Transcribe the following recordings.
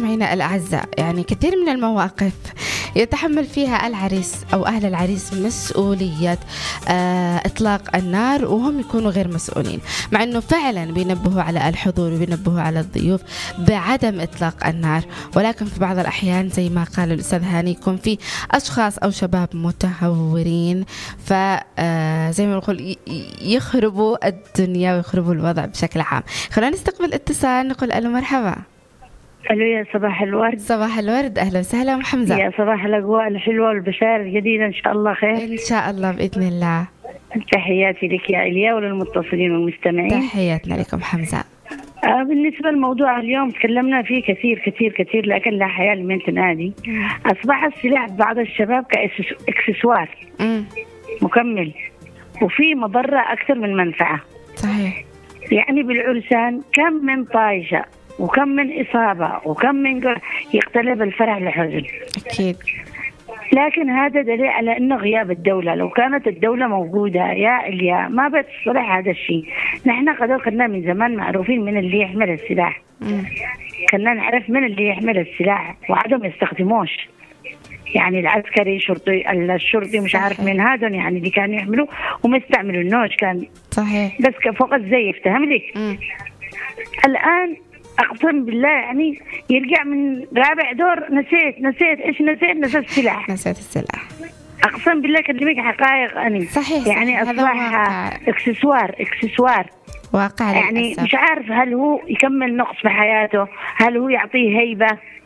مستمعينا الأعزاء، يعني كثير من المواقف يتحمل فيها العريس أو أهل العريس مسؤولية إطلاق النار وهم يكونوا غير مسؤولين، مع أنه فعلا بينبهوا على الحضور وبينبهوا على الضيوف بعدم إطلاق النار، ولكن في بعض الأحيان زي ما قال الأستاذ هاني يكون في أشخاص أو شباب متهورين، فزي ما نقول يخربوا الدنيا ويخربوا الوضع بشكل عام. خلينا نستقبل اتصال، نقول ألو مرحبا. ألو يا صباح الورد. صباح الورد، أهلا وسهلا أم حمزة. يا صباح الأجواء الحلوة والبشائر الجديدة، إن شاء الله خير. إن شاء الله بإذن الله. تحياتي لك يا إليا وللمتصلين والمستمعين. تحياتنا لكم حمزة. بالنسبة للموضوع اليوم تكلمنا فيه كثير كثير كثير، لكن لا حياة لمن تنادي. أصبح السلاح بعض الشباب كإكسسوار مكمل، وفي مضرة أكثر من منفعة. صحيح. يعني بالعرسان كم من طايشة وكم من إصابة وكم من يقتلب الفرح لحزن. أكيد. لكن هذا دليل على أنه غياب الدولة. لو كانت الدولة موجودة يا إليا ما بتصلح هذا الشيء. نحن قد كنا من زمان معروفين من اللي يحمل السلاح، كنا نعرف من اللي يحمل السلاح وعدم يستخدموش. يعني العسكري الشرطي مش عارف من هذا، يعني اللي كانوا يحملوا وما يستعملوا النوش كان. صحيح. بس فوق الزي يفتهم لك. الآن أقسم بالله يعني يرجع من رابع دور نسيت إيش نسيت السلاح. أقسم بالله كلمك حقائق أني. صحيح. يعني أصبح إكسسوار واقع يعني للأسف. مش عارف هل هو يكمل نقص في حياته، هل هو يعطيه هيبة.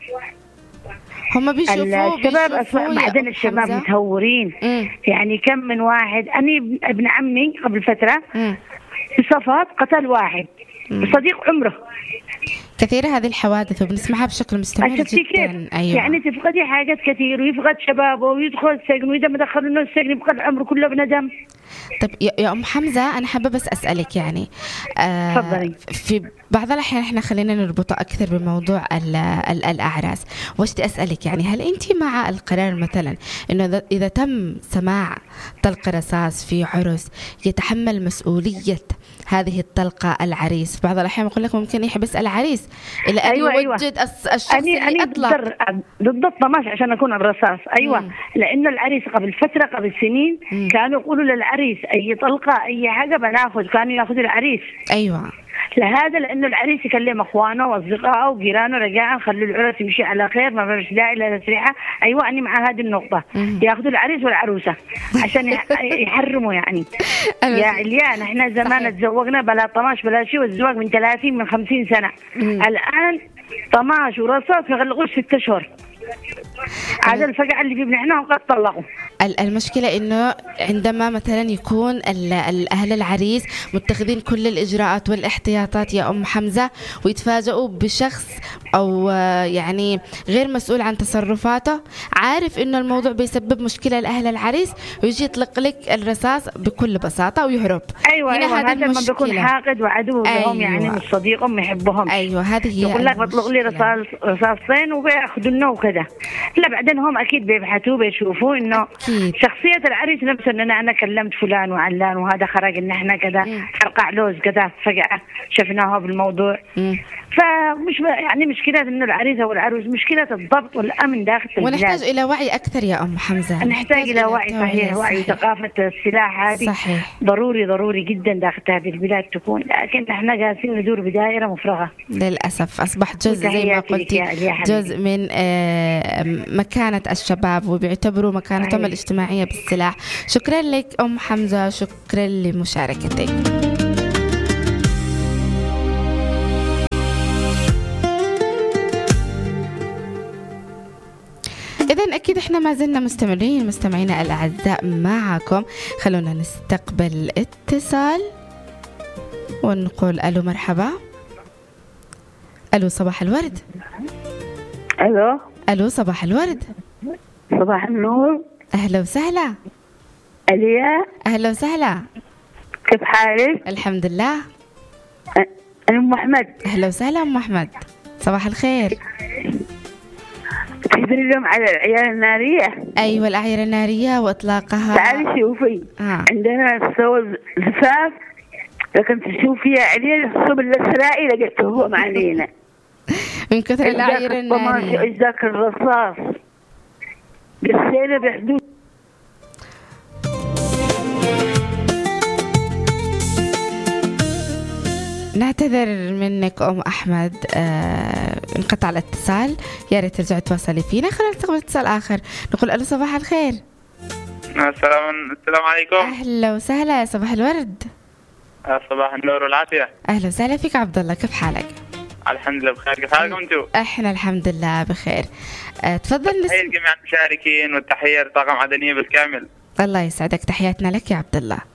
هم بيشوفوا الشباب بعدين الشباب متهورين. يعني كم من واحد، أني ابن عمي قبل فترة بصفات قتل واحد صديق عمره. كثيرة هذه الحوادث وبنسمعها بشكل مستمر جدا. أيوة. يعني تفقدي حاجات كثير، ويفقد شبابه ويدخل السجن، وإذا ما دخلوا السجن يبقى عمره كله بندم. طيب يا أم حمزة، أنا حابة بس أسألك يعني في بعض الأحيان إحنا خلينا نربطه أكثر بموضوع الأعراس، وش أسألك يعني هل أنت مع القرار مثلا إنه إذا تم سماع طلق رصاص في عرس يتحمل مسؤولية هذه الطلقة العريس؟ بعض الأحيان يقول لك ممكن يحبس العريس إلى أن يوجد الشخص اللي أطلق. ضد الطماش عشان أكون الرصاص. أيوة. لأنه العريس قبل سنين كانوا يقولوا للعريس أي طلقة أي حاجة بناخذ، كانوا يأخذوا العريس. أيوة. لهذا لأنه العريس يكلم أخوانه وأصدقائه وجيرانه رجاء خلوا العرس يمشي على خير، ما فيش داعي للتسريحة. أيوة أني مع هذه النقطة. يأخذوا العريس والعروسة عشان يحرموا يعني. يا عليا نحن زمان تزوجنا بلا طماش بلا شيء، والزواج من 30 من 50 سنة. الآن طماش ورصاص ما يغلقوش 6 أشهر. هذا الفقع اللي في نحن قد طلقوا. المشكلة إنه عندما مثلا يكون أهل العريس متخذين كل الإجراءات والاحتياطات يا أم حمزة، ويتفاجئوا بشخص أو يعني غير مسؤول عن تصرفاته، عارف إنه الموضوع بيسبب مشكلة لأهل العريس، ويجي يطلق لك الرصاص بكل بساطة ويهرب. أيوة. هذا لما بيكون حاقد وعدو لهم. يعني مش صديقهم يحبهم. أيوة. هذه هي. يقول لك بطلق لي رصاصين وبياخذونه وكذا. لا بعدين هم أكيد بيبحثوا بيشوفوا إنه أكيد. شخصية العريس نفسه إن أنا كلمت فلان وعلان وهذا خرج إن إحنا كذا فرقع لوز كذا فجأة شفناه بالموضوع. فمش يعني مشكلة إنه العريس أو العروس، مشكلة الضبط والأمن داخل البلاد. ونحتاج إلى وعي أكثر يا أم حمزة. نحتاج إلى وعي. صحيح. وعي ثقافة السلاح هذه صحيح. ضروري جدا داخل هذه البلاد تكون، لكن إحنا جالسين ندور بدائرة مفرغة للأسف. أصبح جزء زي ما قلتي جزء من مكانة الشباب، وبيعتبروا مكانتهم الاجتماعية بالسلاح. شكرا لك أم حمزة، شكرا لمشاركتك. إذن أكيد إحنا ما زلنا مستمرين مستمعينا الأعزاء معكم. خلونا نستقبل اتصال ونقول ألو مرحبا. ألو صباح الورد. ألو صباح الورد. صباح النور. أهلا وسهلا. أليا. أهلا وسهلا. كيف حالك؟ الحمد لله. أنا أم أحمد. أهلا وسهلا أم أحمد، صباح الخير. تحضري اليوم على الأعيار النارية؟ أيوة الأعيار النارية وإطلاقها. تعالي شوفي. عندنا نسوي زفاف، لكن تشوفي عليه الصوب الإسرائيلي لقيته هو علينا. من كثر الأعيرة النارية. إيش ذاك الرصاص قسينا بحدود. نعتذر منك أم أحمد، انقطع الاتصال، يا ريت ترجعي تواصلي فينا. خلينا نستقبل اتصال آخر، نقول ألو صباح الخير. السلام عليكم. أهلا وسهلا، صباح الورد. صباح النور والعافية. أهلا وسهلا فيك عبد الله، كيف حالك؟ الحمد لله بخير، كيف حالكم انتم؟ احنا الحمد لله بخير. تفضل. تحية لجميع المشاركين والتحية لطاقم عدنية بالكامل. الله يسعدك، تحياتنا لك يا عبد الله.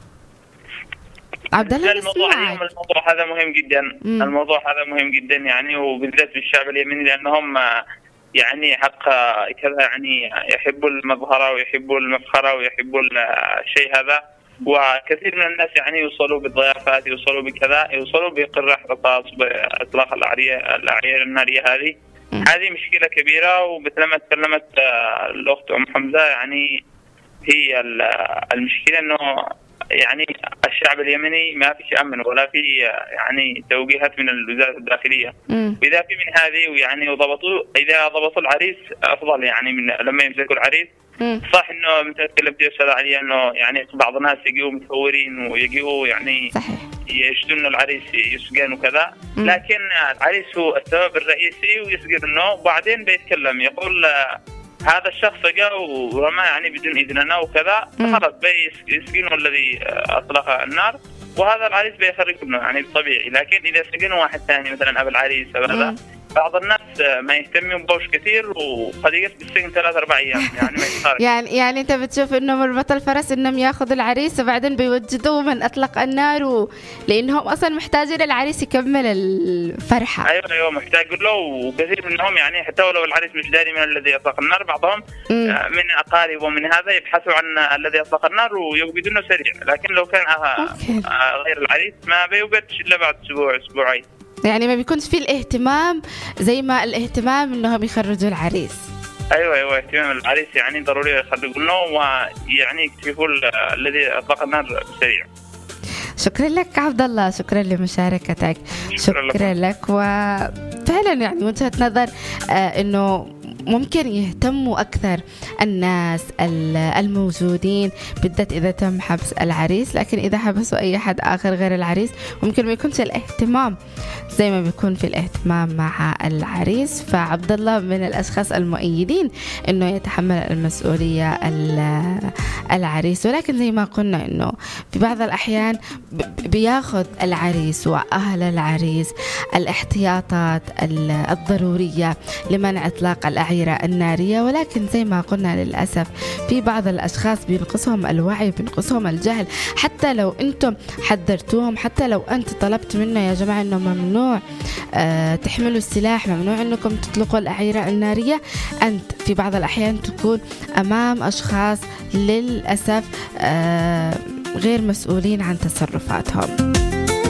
عبد الله، الموضوع هذا مهم جدا. الموضوع هذا مهم جدا يعني، وبالذات بالشعب اليمني لأنهم يعني حق كذا يعني يحبوا المظهرة ويحبوا المفخرة ويحبوا الشيء هذا، وكثير من الناس يعني يوصلوا بالضيافات، يوصلوا بكذا، يوصلوا بقراح رصاص، بإطلاق الأعيار النارية. هذه مشكلة كبيرة. ومثل ما تكلمت الأخت أم حمزة يعني هي المشكلة إنه يعني الشعب اليمني ما فيش أمن ولا في يعني توجيهات من الوزارة الداخلية. وإذا في من هذه ويعني إذا ضبطوا العريس أفضل يعني من لما يمسكوا العريس. صح إنه مثل تكلمت يا أستاذ علي إنه يعني بعض الناس يجوا متهورين ويجوا يعني يشتون العريس يسجن وكذا، لكن العريس هو السبب الرئيسي ويسجن منه، وبعدين بيتكلم يقول هذا الشخص جاء ورمى يعني بدون إذننا وكذا، خلاص بيسجنوا الذي أطلق النار، وهذا العريس بيخرج منه يعني طبيعي. لكن إذا سجنوا واحد ثاني مثلا أبو العريس أو هذا، بعض الناس ما يهتمون بوش كثير وقد يقف بالسجن 3-4 أيام يعني ما يتخرج. يعني أنت بتشوف إنه مربط الفرس إنهم ياخذوا العريس وبعدين بيوجدوا من أطلق النار لأنهم أصلا محتاجين العريس يكمل الفرحة. أيوة محتاج له، وكثير منهم يعني حتى ولو العريس مش داري من الذي أطلق النار، بعضهم من أقارب ومن هذا يبحثوا عن الذي أطلق النار ويوجدونه سريع. لكن لو كان غير العريس ما بيوجدش إلا بعد أسبوعين. يعني ما بيكونش فيه الاهتمام زي ما الاهتمام انهم يخرجوا العريس. ايوه اهتمام العريس يعني ضروري يخرجوا له ويعني يكتشفوا الذي اطلق النار بسريع. شكرا لك عبد الله، شكرا لمشاركتك. شكرا لك. وفعلا يعني وجهة نظر انه ممكن يهتموا أكثر الناس الموجودين بالذات إذا تم حبس العريس، لكن إذا حبسوا أي حد آخر غير العريس ممكن ما يكونش الاهتمام زي ما بيكون في الاهتمام مع العريس. فعبد الله من الأشخاص المؤيدين إنه يتحمل المسؤولية العريس، ولكن زي ما قلنا إنه في بعض الأحيان بياخذ العريس وأهل العريس الاحتياطات الضرورية لمنع إطلاق الأعيرة النارية، ولكن زي ما قلنا للأسف في بعض الأشخاص بينقصهم الوعي، بينقصهم الجهل. حتى لو أنتم حذرتوهم، حتى لو أنت طلبت منه يا جماعة أنه ممنوع تحملوا السلاح، ممنوع أنكم تطلقوا الأعيرة النارية، أنت في بعض الأحيان تكون أمام أشخاص للأسف غير مسؤولين عن تصرفاتهم.